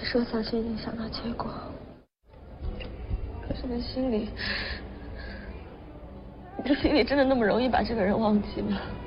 说早就已经想到结果，可是你心里真的那么容易把这个人忘记吗？